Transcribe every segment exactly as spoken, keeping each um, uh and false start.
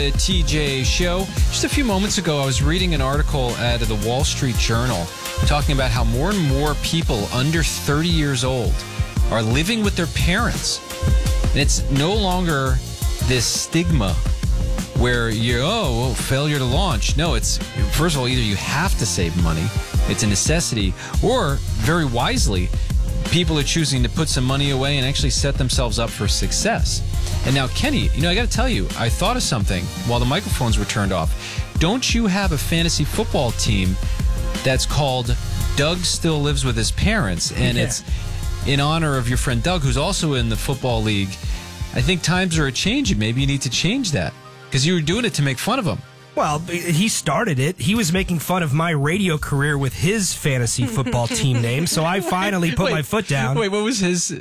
The T J Show. Just a few moments ago, I was reading an article out of the Wall Street Journal talking about how more and more people under thirty years old are living with their parents. And it's no longer this stigma where you're, oh, well, failure to launch. No, it's, first of all, either you have to save money, it's a necessity, or very wisely, people are choosing to put some money away and actually set themselves up for success. And now, Kenny, you know, I got to tell you, I thought of something while the microphones were turned off. Don't you have a fantasy football team that's called Doug Still Lives with His Parents? And yeah. It's in honor of your friend Doug, who's also in the football league. I think times are a-changing. Maybe you need to change that because you were doing it to make fun of him. Well, he started it. He was making fun of my radio career with his fantasy football team name, so I finally put wait, my foot down. Wait, what was his?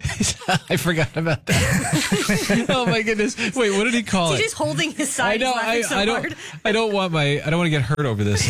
I forgot about that. Oh my goodness! Wait, what did he call He's it? He's just holding his side. I know. I, so I don't. hard. I don't want my. I don't want to get hurt over this.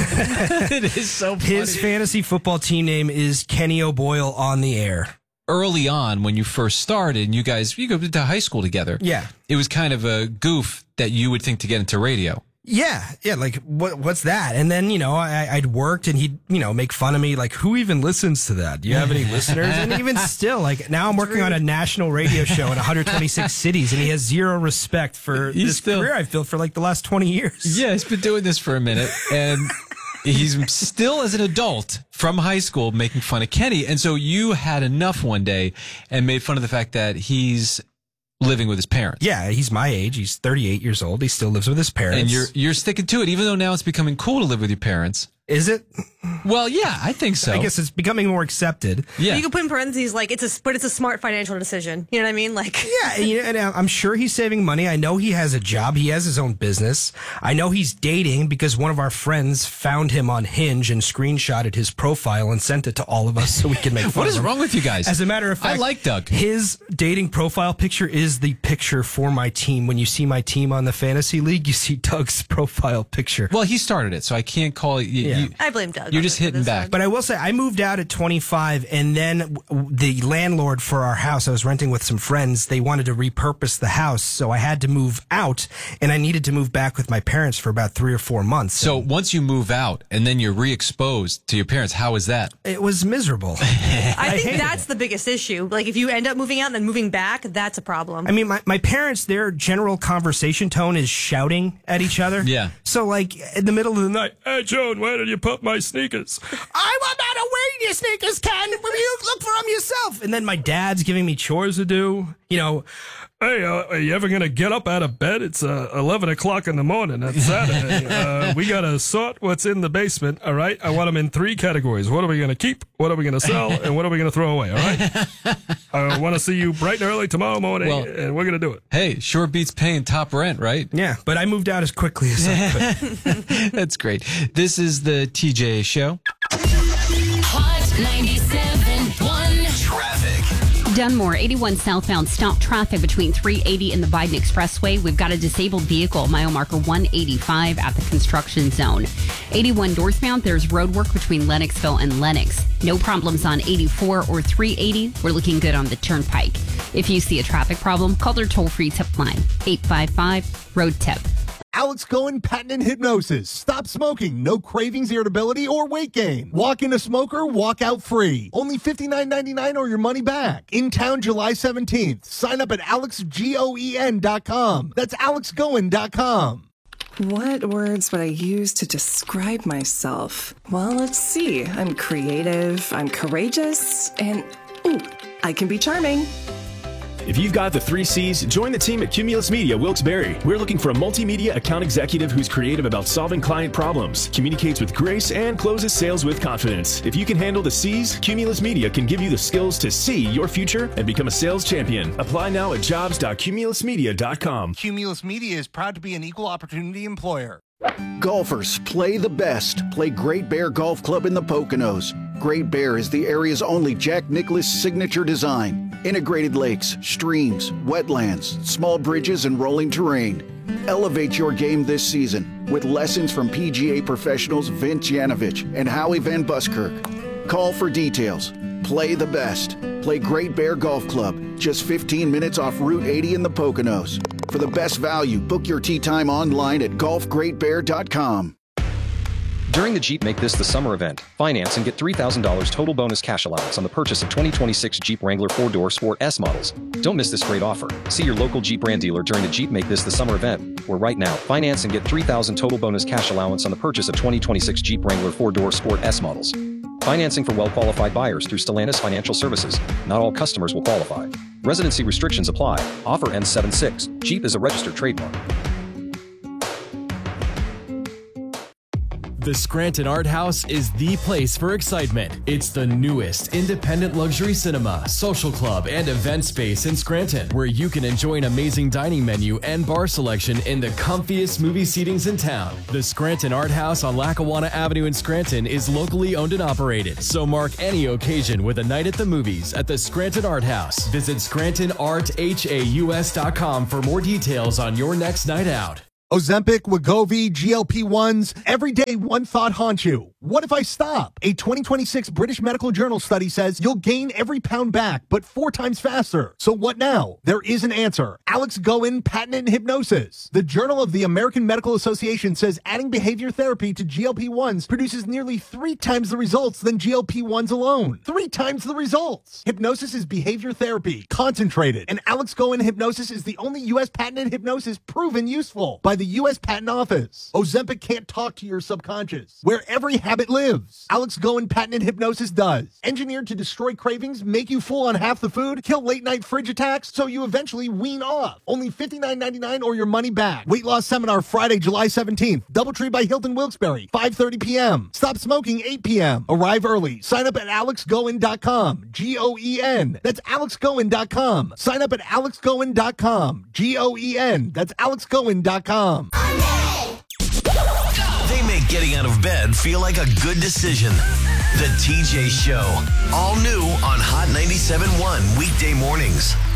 It is so funny. His fantasy football team name is Kenny O'Boyle on the Air. Early on, when you first started, and you guys you go to high school together. Yeah, it was kind of a goof that you would think to get into radio. Yeah, yeah, like, what? what's that? And then, you know, I, I'd worked and he'd, you know, make fun of me, like, who even listens to that? Do you have any listeners? And even still, like, now I'm working on a national radio show in one hundred twenty-six cities, and he has zero respect for he's this still, career I've built for, like, the last twenty years. Yeah, he's been doing this for a minute, and he's still, as an adult, from high school, making fun of Kenny. And so you had enough one day and made fun of the fact that he's living with his parents. Yeah, he's my age. He's thirty-eight years old. He still lives with his parents. And you're you're sticking to it, even though now it's becoming cool to live with your parents. Is it? Well, yeah, I think so. I guess it's becoming more accepted. Yeah. You can put in parentheses, like, it's a, but it's a smart financial decision. You know what I mean? Like, yeah, and, you know, and I'm sure he's saving money. I know he has a job. He has his own business. I know he's dating because one of our friends found him on Hinge and screenshotted his profile and sent it to all of us so we can make fun of him. What is wrong with you guys? As a matter of fact, I like Doug. His dating profile picture is the picture for my team. When you see my team on the fantasy league, you see Doug's profile picture. Well, he started it, so I can't call it. You, yeah. you, I blame Doug. You're just hitting back. But I will say, I moved out at twenty-five, and then the landlord for our house, I was renting with some friends, they wanted to repurpose the house, so I had to move out, and I needed to move back with my parents for about three or four months. So once you move out, and then you're re-exposed to your parents, how is that? It was miserable. I, I think that's it. the biggest issue. Like, if you end up moving out and then moving back, that's a problem. I mean, my, my parents, their general conversation tone is shouting at each other. Yeah. So, like, in the middle of the night, hey, Joan, where did you put my sneakers? I want that away, your sneakers, Ken. Will you look for them yourself? And then my dad's giving me chores to do. You know, hey, uh, are you ever going to get up out of bed? It's uh, eleven o'clock in the morning. That's Saturday. uh, we got to sort what's in the basement, all right? I want them in three categories. What are we going to keep? What are we going to sell? And what are we going to throw away, all right? I want to see you bright and early tomorrow morning, well, and we're going to do it. Hey, sure beats paying top rent, right? Yeah, but I moved out as quickly as I could. That's great. This is the T J Show. Hot ninety-seven point one Traffic. Dunmore, eighty-one southbound, stop traffic between three eighty and the Biden Expressway. We've got a disabled vehicle, mile marker one eighty-five at the construction zone. eighty-one northbound, there's road work between Lennoxville and Lennox. No problems on eighty-four or three eighty. We're looking good on the turnpike. If you see a traffic problem, call their toll-free tip line, eight five five, road tip. Alex Cohen Patent and Hypnosis. Stop smoking. No cravings, irritability, or weight gain. Walk in a smoker, walk out free. Only fifty-nine ninety-nine or your money back. In town July seventeenth. Sign up at alex goen dot com. That's alex goen dot com. What words would I use to describe myself? Well, let's see. I'm creative, I'm courageous, and ooh, I can be charming. If you've got the three C's, join the team at Cumulus Media Wilkes-Barre. We're looking for a multimedia account executive who's creative about solving client problems, communicates with grace, and closes sales with confidence. If you can handle the C's, Cumulus Media can give you the skills to see your future and become a sales champion. Apply now at jobs dot cumulus media dot com. Cumulus Media is proud to be an equal opportunity employer. Golfers, play the best. Play Great Bear Golf Club in the Poconos. Great Bear is the area's only Jack Nicklaus signature design. Integrated lakes, streams, wetlands, small bridges, and rolling terrain. Elevate your game this season with lessons from P G A professionals Vince Yanovich and Howie Van Buskirk. Call for details. Play the best. Play Great Bear Golf Club, just fifteen minutes off Route eighty in the Poconos. For the best value, book your tee time online at golf great bear dot com. During the Jeep Make This the Summer event, finance and get three thousand dollars total bonus cash allowance on the purchase of twenty twenty-six Jeep Wrangler four-door Sport S models. Don't miss this great offer. See your local Jeep brand dealer during the Jeep Make This the Summer event, where right now, finance and get three thousand dollars total bonus cash allowance on the purchase of twenty twenty-six Jeep Wrangler four-door Sport S models. Financing for well-qualified buyers through Stellantis Financial Services. Not all customers will qualify. Residency restrictions apply. Offer ends seven six. Jeep is a registered trademark. The Scranton Art House is the place for excitement. It's the newest independent luxury cinema, social club, and event space in Scranton, where you can enjoy an amazing dining menu and bar selection in the comfiest movie seatings in town. The Scranton Art House on Lackawanna Avenue in Scranton is locally owned and operated, so mark any occasion with a night at the movies at the Scranton Art House. Visit scranton art haus dot com for more details on your next night out. Ozempic, Wegovy, G L P ones. Every day, one thought haunts you. What if I stop? A twenty twenty-six British Medical Journal study says you'll gain every pound back, but four times faster. So what now? There is an answer. Alex Goen, patented hypnosis. The Journal of the American Medical Association says adding behavior therapy to G L P ones produces nearly three times the results than G L P ones alone. Three times the results. Hypnosis is behavior therapy, concentrated. And Alex Goen hypnosis is the only U S patented hypnosis proven useful by the U S Patent Office. Ozempic can't talk to your subconscious, where every habit lives. Alex Goen patented hypnosis does. Engineered to destroy cravings, make you full on half the food, kill late night fridge attacks, so you eventually wean off. Only fifty-nine ninety-nine or your money back. Weight loss seminar Friday, July seventeenth. Doubletree by Hilton Wilkes-Barre, five thirty p.m. Stop smoking, eight p.m. Arrive early. Sign up at alex goen dot com. G O E N. That's alex goen dot com. Sign up at alex goen dot com. G O E N. That's alex goen dot com. They make getting out of bed feel like a good decision. The T J Show. All new on Hot ninety-seven point one weekday mornings.